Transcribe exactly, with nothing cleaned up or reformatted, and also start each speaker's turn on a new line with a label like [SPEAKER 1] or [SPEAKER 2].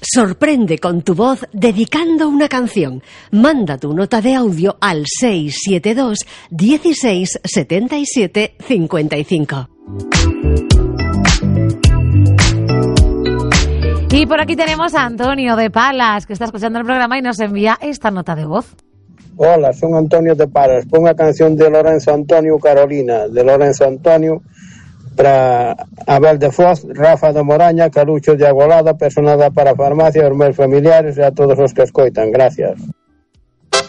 [SPEAKER 1] Sorprende con tu voz dedicando una canción. Manda tu nota de audio al seis siete dos, dieciséis, setenta y siete, cincuenta y cinco.
[SPEAKER 2] Y por aquí tenemos a Antonio de Palas, que está escuchando el programa y nos envía esta nota de voz.
[SPEAKER 3] Hola, son Antonio de Palas. Ponga canción de Lorenzo Antonio Carolina, de Lorenzo Antonio, para Abel de Foz, Rafa de Moraña, Carucho de Agolada, personada para farmacia, hormel familiares e a todos os que escoitan. Gracias.